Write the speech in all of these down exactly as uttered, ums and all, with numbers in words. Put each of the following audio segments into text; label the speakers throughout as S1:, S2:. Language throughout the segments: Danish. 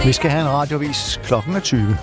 S1: Vi skal have en radiovis. Klokken er tyve.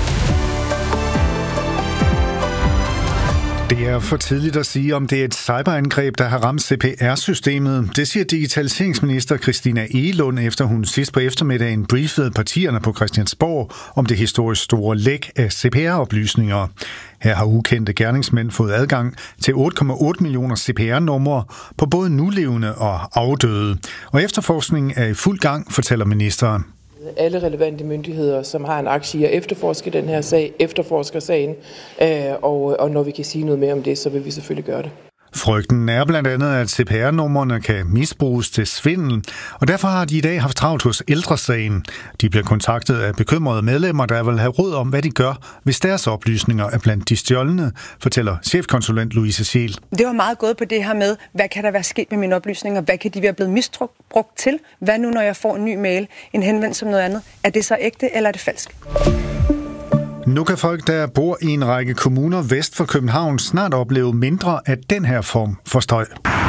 S2: Det er for tidligt at sige, om det er et cyberangreb, der har ramt C P R-systemet. Det siger digitaliseringsminister Christina Egelund, efter hun sidst på eftermiddagen briefede partierne på Christiansborg om det historisk store læk af C P R-oplysninger. Her har ukendte gerningsmænd fået adgang til otte komma otte millioner C P R-numre på både nulevende og afdøde. Og efterforskningen er i fuld gang, fortæller ministeren.
S3: Alle relevante myndigheder, som har en aktie i at efterforske den her sag, efterforsker sagen, og, og når vi kan sige noget mere om det, så vil vi selvfølgelig gøre det.
S2: Frygten er blandt andet, at C P R-numrene kan misbruges til svindel, og derfor har de i dag haft travlt hos Ældresagen. De bliver kontaktet af bekymrede medlemmer, der vil have råd om, hvad de gør, hvis deres oplysninger er blandt de stjålne, fortæller chefkonsulent Louise Scheel.
S4: Det var meget gået på det her med, hvad kan der være sket med mine oplysninger? Hvad kan de være blevet misbrugt til? Hvad nu, når jeg får en ny mail, en henvendelse om noget andet? Er det så ægte, eller er det falsk?
S2: Nu kan folk, der bor i en række kommuner vest for København, snart opleve mindre af den her form for støj.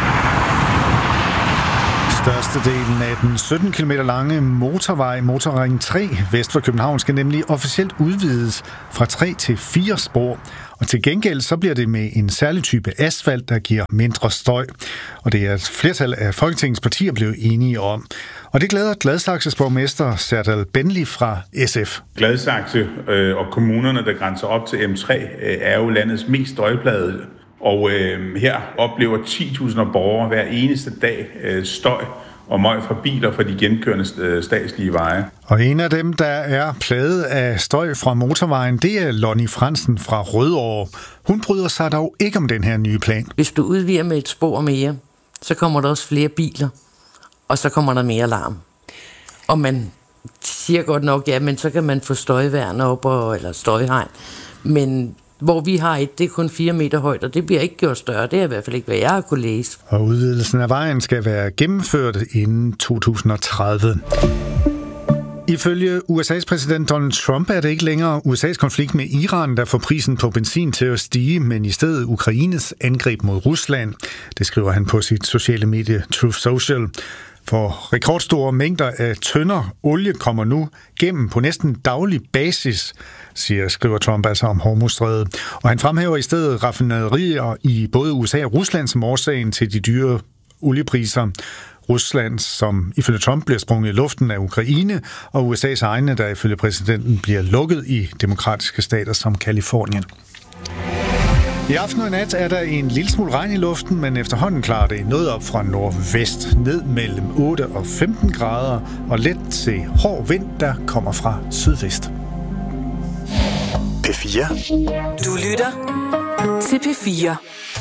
S2: Størstedelen af den sytten kilometer lange motorvej, Motorring tre, vest for København, skal nemlig officielt udvides fra tre til fire spor. Og til gengæld så bliver det med en særlig type asfalt, der giver mindre støj. Og det er et flertal af Folketingets partier blevet enige om. Og det glæder Gladsaxes borgmester Serdal Benli fra S F.
S5: Gladsaxe øh, og kommunerne, der grænser op til M tre, øh, er jo landets mest støjplagede. Og øh, her oplever ti tusinder borgere hver eneste dag øh, støj og møg fra biler fra de genkørende statslige veje.
S2: Og en af dem, der er plaget af støj fra motorvejen, det er Lonnie Fransen fra Rødovre. Hun bryder sig dog ikke om den her nye plan.
S6: Hvis du udvider med et spor mere, så kommer der også flere biler, og så kommer der mere larm. Og man siger godt nok, ja, men så kan man få støjværn op, og, eller støjhegn. Men hvor vi har et, det er kun fire meter højt, og det bliver ikke gjort større. Det er i hvert fald ikke, hvad jeg har kunne læse.
S2: Og udvidelsen af vejen skal være gennemført inden to tusind og tredive. Ifølge U S A's præsident Donald Trump er det ikke længere U S A's konflikt med Iran, der får prisen på benzin til at stige, men i stedet Ukraines angreb mod Rusland. Det skriver han på sit sociale medie Truth Social. For rekordstore mængder af tønder olie kommer nu gennem på næsten daglig basis, siger, skriver Trump altså om Hormuzstrædet. Og han fremhæver i stedet raffinaderier i både U S A og Rusland som årsagen til de dyre oliepriser. Rusland, som ifølge Trump bliver sprunget i luften af Ukraine, og U S A's egne, der ifølge præsidenten bliver lukket i demokratiske stater som Kalifornien. I aften og i nat er der en lille smule regn i luften, men efterhånden klarer det noget op fra nordvest, ned mellem otte og femten grader, og let til hård vind, der kommer fra sydvest.
S1: P fire.
S7: Du lytter til P fire.